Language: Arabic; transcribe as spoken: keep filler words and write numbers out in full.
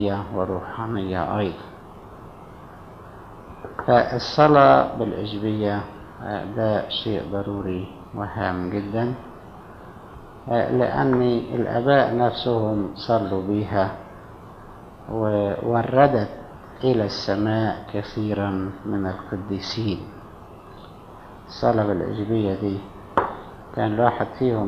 وروحانية أيضا. فالصلاة بالإجبية ده شيء ضروري وهام جدا، لأن الآباء نفسهم صلوا بها ووردت إلى السماء كثيرا من القديسين. الصلاة بالإجبية دي كان الواحد فيهم